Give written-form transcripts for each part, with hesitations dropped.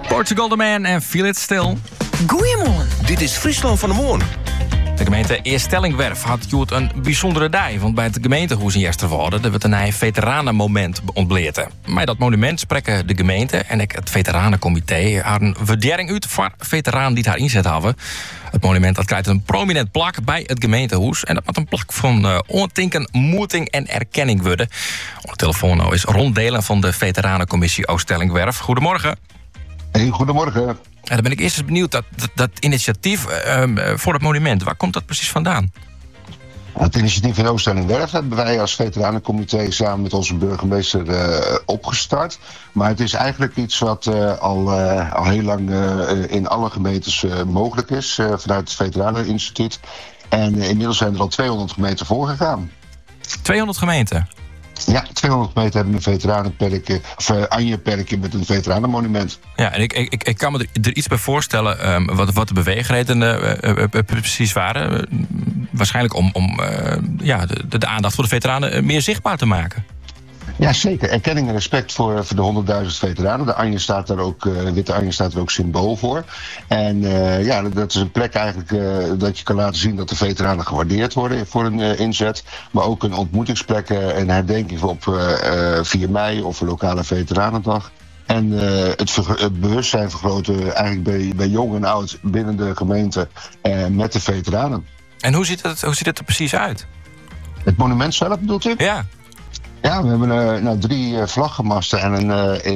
Portugal the Man en Feel It Still. Goeiemorgen. Dit is Friesland van de Moorn. De gemeente Eerstellingwerf had Joet een bijzondere dag. Want bij het gemeentehuis in Jestervoorde werd een veteranenmoment ontbleerd. Met dat monument spreken de gemeente en het veteranencomité haar een waardering uit voor veteranen die het haar inzet hadden. Het monument dat krijgt een prominent plak bij het gemeentehuis. En dat moet een plak van ontinken, moeting en erkenning worden. Op de telefoon nou is Ron Delen van de veteranencommissie Oostellingwerf. Goedemorgen. Hey, goedemorgen. En dan ben ik eerst eens benieuwd, dat initiatief voor het monument, waar komt dat precies vandaan? Het initiatief in Oostellingwerf hebben wij als veteranencomité samen met onze burgemeester opgestart. Maar het is eigenlijk iets wat al heel lang in alle gemeentes mogelijk is vanuit het Veteraneninstituut. En inmiddels zijn er al 200 gemeenten voorgegaan. 200 gemeenten? Ja, 200 gemeenten hebben een veteranenperkje, of Anje-perkje met een veteranenmonument. Ja, en ik kan me er iets bij voorstellen wat de beweegredenen precies waren. Waarschijnlijk om de aandacht voor de veteranen meer zichtbaar te maken. Ja, zeker. Erkenning en respect voor de 100.000 veteranen. De Anje staat daar ook, witte Anje staat er ook symbool voor. En dat is een plek eigenlijk dat je kan laten zien dat de veteranen gewaardeerd worden voor hun inzet. Maar ook een ontmoetingsplek en herdenking op 4 mei of een lokale veteranendag. En het bewustzijn vergroten eigenlijk bij jong en oud binnen de gemeente met de veteranen. En hoe ziet het er precies uit? Het monument zelf bedoelt u? Ja. Ja, we hebben 3 vlaggenmasten en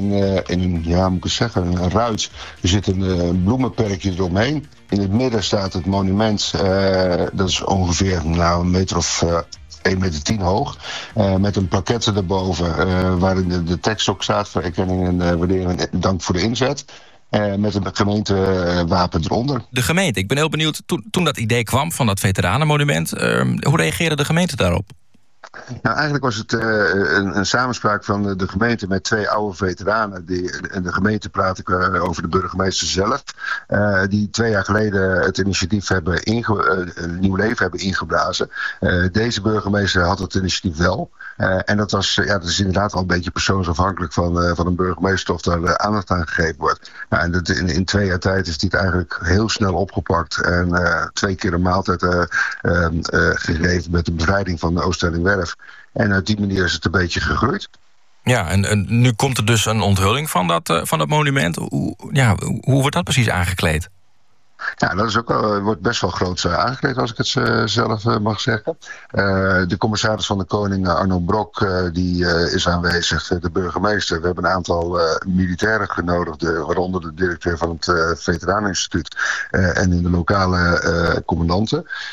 een ruit. Er zit een bloemenperkje eromheen. In het midden staat het monument, dat is ongeveer een meter of 1,10 meter hoog. Met een plaquette erboven, waarin de tekst ook staat voor erkenning en waardering en dank voor de inzet. Met een gemeentewapen eronder. De gemeente, ik ben heel benieuwd, toen dat idee kwam van dat veteranenmonument, hoe reageerde de gemeente daarop? Nou, eigenlijk was het een samenspraak van de gemeente met 2 oude veteranen. En de gemeente praat ik over de burgemeester zelf. Die 2 jaar geleden het initiatief hebben een nieuw leven hebben ingeblazen. Deze burgemeester had het initiatief wel. En dat is inderdaad wel een beetje persoonsafhankelijk van een burgemeester of daar aandacht aan gegeven wordt. Nou, en in 2 jaar tijd is dit eigenlijk heel snel opgepakt. En 2 keer een maaltijd gegeven met de bevrijding van de Oostellingwerf. En uit die manier is het een beetje gegroeid. Ja, en nu komt er dus een onthulling van dat monument. Hoe wordt dat precies aangekleed? Ja, dat is wordt best wel groot aangekleed, als ik het zelf mag zeggen. De commissaris van de Koning, Arno Brok, die is aanwezig. De burgemeester. We hebben een aantal militairen genodigd, waaronder de directeur van het Veteraneninstituut en in de lokale commandanten.